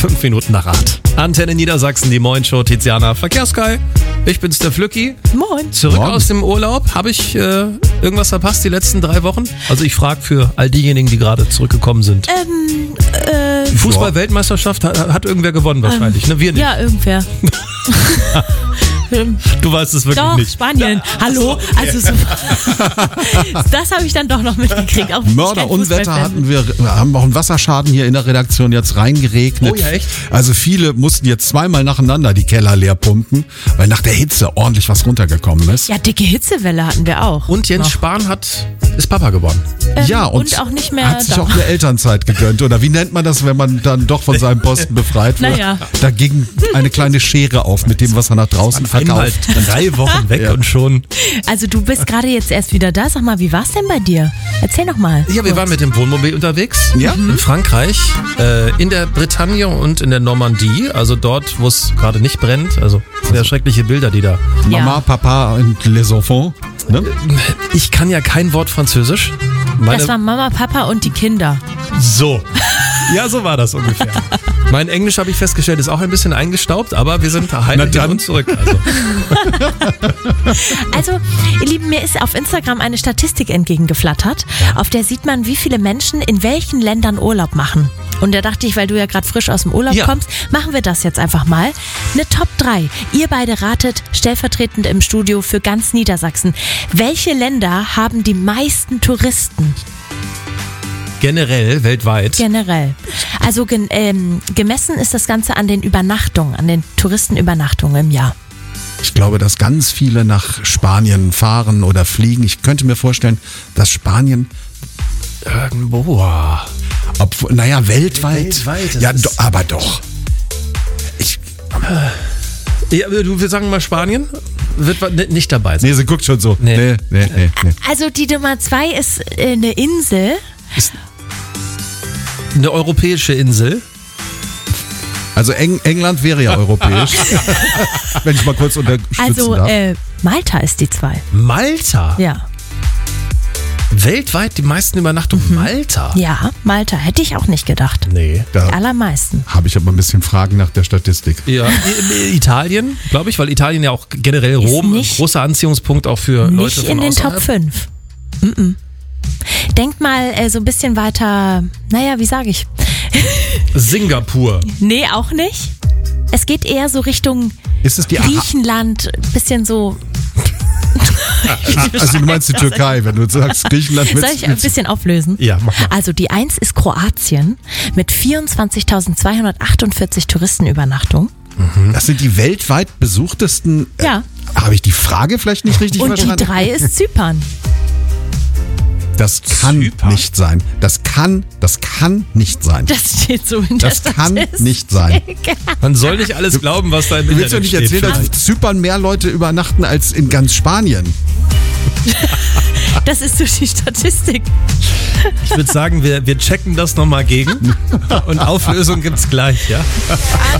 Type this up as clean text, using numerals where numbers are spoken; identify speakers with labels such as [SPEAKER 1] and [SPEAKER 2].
[SPEAKER 1] 5 Minuten nach 8. Antenne Niedersachsen, die Moin-Show, Tiziana Verkehrskai. Ich bin's, der Flücki.
[SPEAKER 2] Moin.
[SPEAKER 1] Zurück
[SPEAKER 3] Morgen.
[SPEAKER 1] aus dem Urlaub. Habe ich irgendwas verpasst die letzten 3 Wochen? Also ich frage für all diejenigen, die gerade zurückgekommen sind. Fußball-Weltmeisterschaft hat irgendwer gewonnen wahrscheinlich, ne? Wir nicht.
[SPEAKER 2] Ja, irgendwer.
[SPEAKER 1] Du weißt es wirklich
[SPEAKER 2] Doch,
[SPEAKER 1] nicht.
[SPEAKER 2] Spanien. Hallo? Also so, das habe ich dann doch noch mitgekriegt. Auch wenn ich
[SPEAKER 3] Mörder,
[SPEAKER 2] kein
[SPEAKER 3] Unwetter
[SPEAKER 2] Fußballfan
[SPEAKER 3] hatten wir haben auch einen Wasserschaden hier in der Redaktion jetzt reingeregnet.
[SPEAKER 1] Oh ja, echt?
[SPEAKER 3] Also viele mussten jetzt zweimal nacheinander die Keller leer pumpen, weil nach der Hitze ordentlich was runtergekommen ist.
[SPEAKER 2] Ja, dicke Hitzewelle hatten wir auch.
[SPEAKER 1] Und Jens
[SPEAKER 2] Noch.
[SPEAKER 1] Spahn ist Papa geworden.
[SPEAKER 3] Ja,
[SPEAKER 2] und auch nicht mehr
[SPEAKER 3] hat sich
[SPEAKER 2] da.
[SPEAKER 3] auch eine Elternzeit gegönnt. Oder wie nennt man das, wenn man dann doch von seinem Posten befreit wird?
[SPEAKER 2] Naja.
[SPEAKER 3] Da ging eine kleine Schere auf mit dem, was er nach draußen verkauft.
[SPEAKER 1] Einmal 3 Wochen weg und schon.
[SPEAKER 2] Also du bist gerade jetzt erst wieder da. Sag mal, wie war's denn bei dir? Erzähl noch mal.
[SPEAKER 1] Ja, wir waren mit dem Wohnmobil unterwegs.
[SPEAKER 3] Ja.
[SPEAKER 1] In Frankreich, in der Bretagne und in der Normandie. Also dort, wo es gerade nicht brennt. Also sehr schreckliche Bilder, die da.
[SPEAKER 3] Mama,
[SPEAKER 2] Ja.
[SPEAKER 3] Papa und les enfants. Ne?
[SPEAKER 1] Ich kann ja kein Wort Französisch.
[SPEAKER 2] Das war Mama, Papa und die Kinder.
[SPEAKER 1] So. Ja, so war das ungefähr. Mein Englisch, habe ich festgestellt, ist auch ein bisschen eingestaubt, aber wir sind heil und zurück. Also.
[SPEAKER 2] Also, ihr Lieben, mir ist auf Instagram eine Statistik entgegengeflattert, auf der sieht man, wie viele Menschen in welchen Ländern Urlaub machen. Und da dachte ich, weil du ja gerade frisch aus dem Urlaub kommst, machen wir das jetzt einfach mal. Eine Top 3. Ihr beide ratet stellvertretend im Studio für ganz Niedersachsen. Welche Länder haben die meisten Touristen?
[SPEAKER 1] Generell, weltweit.
[SPEAKER 2] Generell. Also gemessen ist das Ganze an den Übernachtungen, an den Touristenübernachtungen im Jahr.
[SPEAKER 3] Ich glaube, dass ganz viele nach Spanien fahren oder fliegen. Ich könnte mir vorstellen, dass Spanien
[SPEAKER 1] Irgendwo.
[SPEAKER 3] naja, weltweit.
[SPEAKER 1] Weltweit, das
[SPEAKER 3] Ja,
[SPEAKER 1] ist-
[SPEAKER 3] aber doch.
[SPEAKER 1] Ja, wir sagen mal Spanien. Wird nicht dabei sein.
[SPEAKER 3] Nee, sie guckt schon so.
[SPEAKER 1] Nee.
[SPEAKER 3] Nee.
[SPEAKER 2] Also die Nummer 2 ist eine Insel.
[SPEAKER 1] Eine europäische Insel.
[SPEAKER 3] Also England wäre ja europäisch. Wenn ich mal kurz unterstützen
[SPEAKER 2] Also
[SPEAKER 3] darf.
[SPEAKER 2] Malta ist die 2.
[SPEAKER 1] Malta.
[SPEAKER 2] Ja.
[SPEAKER 1] Weltweit die meisten Übernachtungen. Malta.
[SPEAKER 2] Ja, Malta. Hätte ich auch nicht gedacht.
[SPEAKER 1] Nee.
[SPEAKER 2] Die allermeisten.
[SPEAKER 3] Habe ich aber ein bisschen Fragen nach der Statistik.
[SPEAKER 1] Ja, Italien, glaube ich, weil Italien ja auch generell Rom ein
[SPEAKER 2] nicht-
[SPEAKER 1] großer Anziehungspunkt auch für Leute
[SPEAKER 2] Nicht
[SPEAKER 1] von
[SPEAKER 2] in den
[SPEAKER 1] außerhalb.
[SPEAKER 2] Top 5. Denkt mal so ein bisschen weiter, naja, wie sage ich?
[SPEAKER 1] Singapur.
[SPEAKER 2] Nee, auch nicht. Es geht eher so Richtung
[SPEAKER 3] Ist es die
[SPEAKER 2] Griechenland, bisschen so.
[SPEAKER 3] Also du meinst die Türkei, wenn du sagst Griechenland
[SPEAKER 2] Soll ich ein bisschen auflösen?
[SPEAKER 1] Ja, mach mal.
[SPEAKER 2] Also die 1 ist Kroatien mit 24.248 Touristenübernachtungen.
[SPEAKER 3] Das sind die weltweit besuchtesten.
[SPEAKER 2] Ja.
[SPEAKER 3] Habe ich die Frage vielleicht nicht richtig
[SPEAKER 2] Und die
[SPEAKER 3] verstanden?
[SPEAKER 2] 3 ist Zypern.
[SPEAKER 3] Das kann
[SPEAKER 1] Zypern?
[SPEAKER 3] nicht sein. Das kann nicht sein.
[SPEAKER 2] Das steht so in der
[SPEAKER 3] Das kann
[SPEAKER 2] Statistik.
[SPEAKER 3] nicht sein.
[SPEAKER 1] Man soll nicht alles glauben, was da im
[SPEAKER 3] Du willst doch
[SPEAKER 1] Internet
[SPEAKER 3] nicht
[SPEAKER 1] steht.
[SPEAKER 3] erzählen, dass in Zypern mehr Leute übernachten als in ganz Spanien.
[SPEAKER 2] Das ist so die Statistik.
[SPEAKER 1] Ich würde sagen, wir checken das nochmal gegen. Und Auflösung gibt's gleich, ja?